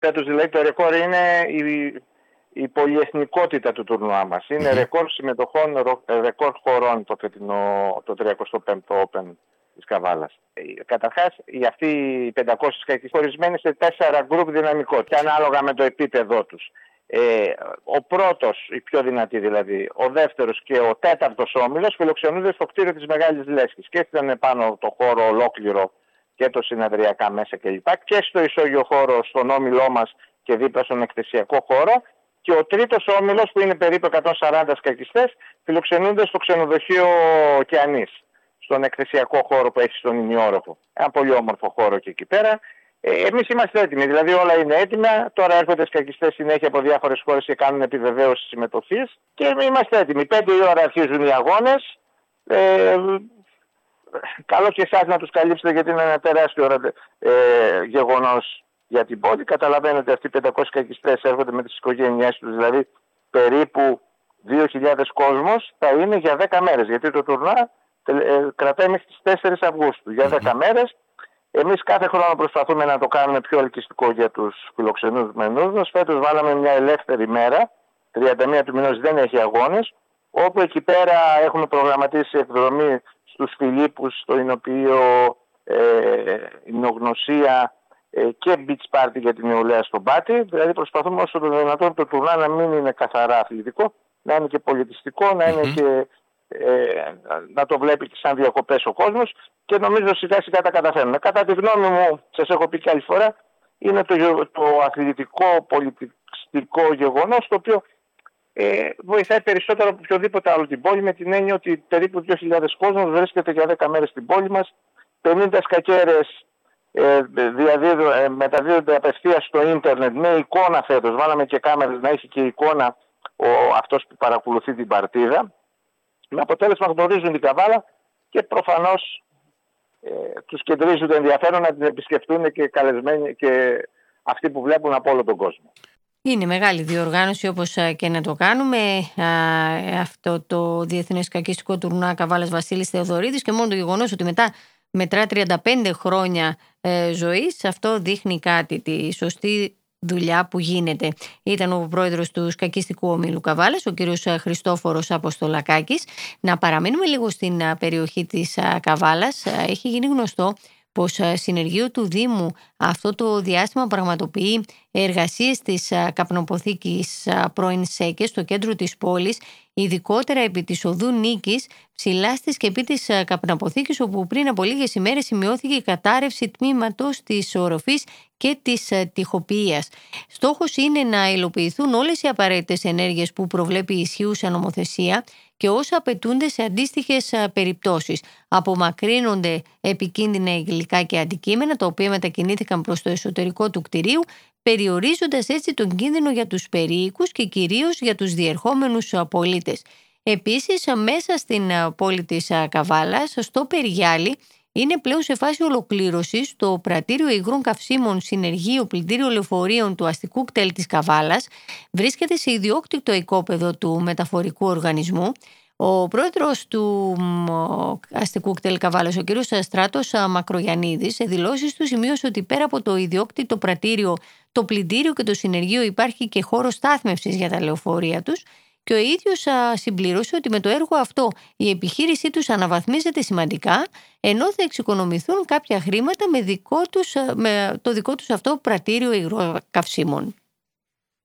Φέτος δηλαδή το ρεκόρ είναι η πολυεθνικότητα του τουρνουά μας. Είναι ρεκόρ συμμετοχών, ρεκόρ χωρών το 35ο Open της Καβάλας. Καταρχάς, αυτοί οι 500 σκακιστές χωρισμένοι σε 4 γκρουπ δυναμικότητα, ανάλογα με το επίπεδό τους. Ο πρώτος, η πιο δυνατή δηλαδή, ο δεύτερος και ο τέταρτος όμιλος φιλοξενούνται στο κτίριο της Μεγάλης Λέσχης και ήταν πάνω το χώρο ολόκληρο και το συνεδριακά μέσα κλπ. Και στο ισόγειο χώρο στον όμιλό μας και δίπλα στον εκθεσιακό χώρο. Και ο τρίτος όμιλος, που είναι περίπου 140 σκακιστές, φιλοξενούνται στο ξενοδοχείο Ωκεανής, στον εκθεσιακό χώρο που έχει στον ημιόροφο. Ένα πολύ όμορφο χώρο και εκεί πέρα. Εμείς είμαστε έτοιμοι, δηλαδή όλα είναι έτοιμα. Τώρα έρχονται σκακιστές συνέχεια από διάφορες χώρες και κάνουν επιβεβαίωση συμμετοχής. Και είμαστε έτοιμοι. 5 η ώρα αρχίζουν οι αγώνες. Καλό και εσάς να τους καλύψετε, γιατί είναι ένα τεράστιο γεγονός για την πόλη. Καταλαβαίνετε, αυτοί οι 500 σκακιστές έρχονται με τις οικογένειές τους, δηλαδή περίπου 2.000 κόσμος θα είναι για 10 μέρες. Γιατί το τουρνουά κρατάει μέχρι τις 4 Αυγούστου, για 10 μέρες. Εμείς κάθε χρόνο προσπαθούμε να το κάνουμε πιο ελκυστικό για τους φιλοξενούμενους μας. Φέτος βάλαμε μια ελεύθερη μέρα, 31 του μηνός δεν έχει αγώνες, όπου εκεί πέρα έχουμε προγραμματίσει εκδρομή στους Φιλίππους, στο Ινοποιείο, Ινογνωσία και beach party για την νεολαία στον Πάτη. Δηλαδή προσπαθούμε όσο το δυνατόν το τουρνουά να μην είναι καθαρά αθλητικό, να είναι και πολιτιστικό, να είναι και να το βλέπει και σαν διακοπές ο κόσμος, και νομίζω σιγά σιγά τα καταφέρνουμε. Κατά τη γνώμη μου, σας έχω πει και άλλη φορά, είναι το αθλητικό πολιτιστικό γεγονός, το οποίο βοηθάει περισσότερο από οποιοδήποτε άλλο την πόλη, με την έννοια ότι περίπου 2.000 κόσμος βρίσκεται για 10 μέρες στην πόλη μας. 50 σκακέρες μεταδίδονται απευθείας στο ίντερνετ με εικόνα φέτος. Βάλαμε και κάμερες να έχει και εικόνα αυτός που παρακολουθεί την παρτίδα. Με αποτέλεσμα γνωρίζουν την Καβάλα και προφανώς τους κεντρίζουν το ενδιαφέρον να την επισκεφτούν και καλεσμένοι και αυτοί που βλέπουν από όλο τον κόσμο. Είναι μεγάλη διοργάνωση, όπως και να το κάνουμε, αυτό το Διεθνές Σκακιστικό Τουρνουά Καβάλας Βασίλης Θεοδωρίδης, και μόνο το γεγονός ότι μετρά 35 χρόνια ζωής, αυτό δείχνει κάτι, τη σωστή δουλειά που γίνεται. Ήταν ο πρόεδρος του Σκακιστικού Ομίλου Καβάλας, ο κύριος Χριστόφορος Αποστολακάκης. Να παραμείνουμε λίγο στην περιοχή της Καβάλας. Έχει γίνει γνωστό πως συνεργείο του Δήμου αυτό το διάστημα πραγματοποιεί εργασίες της καπνοποθήκης πρώην ΣΕΚΕ στο κέντρο της πόλης, ειδικότερα επί της οδού Νίκης, ψηλά στη σκεπή της καπνοποθήκης, όπου πριν από λίγες ημέρες σημειώθηκε η κατάρρευση τμήματος της οροφής και της τοιχοποιίας. Στόχος είναι να υλοποιηθούν όλες οι απαραίτητες ενέργειες που προβλέπει η ισχύουσα νομοθεσία και όσα απαιτούνται σε αντίστοιχες περιπτώσεις. Απομακρύνονται επικίνδυνα υλικά και αντικείμενα, τα οποία μετακινήθηκαν προς το εσωτερικό του κτηρίου, περιορίζοντας έτσι τον κίνδυνο για τους περίοικους και κυρίως για τους διερχόμενους πολίτες. Επίσης, μέσα στην πόλη της Καβάλας, στο Περιγιάλι, είναι πλέον σε φάση ολοκλήρωσης το πρατήριο υγρών καυσίμων συνεργείο πλυντήριο λεωφορείων του αστικού κτέλ της Καβάλας. Βρίσκεται σε ιδιόκτητο οικόπεδο του μεταφορικού οργανισμού. Ο πρόεδρος του αστικού κτέλ Καβάλας, ο κ. Στράτος Μακρογιαννίδης, σε δηλώσεις του σημείωσε ότι πέρα από το ιδιόκτητο πρατήριο, το πλυντήριο και το συνεργείο, υπάρχει και χώρος στάθμευσης για τα λεωφορεία τους. Και ο ίδιος συμπλήρωσε ότι με το έργο αυτό η επιχείρησή τους αναβαθμίζεται σημαντικά, ενώ θα εξοικονομηθούν κάποια χρήματα με το δικό τους αυτό πρατήριο υγροκαυσίμων.